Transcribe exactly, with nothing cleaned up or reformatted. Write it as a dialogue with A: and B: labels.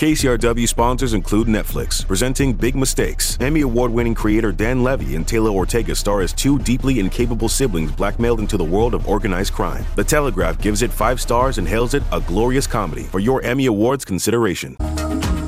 A: K C R W sponsors include Netflix, presenting Big Mistakes. Emmy Award-winning creator Dan Levy and Taylor Ortega star as two deeply incapable siblings blackmailed into the world of organized crime. The Telegraph gives it five stars and hails it a glorious comedy. For your Emmy Awards consideration.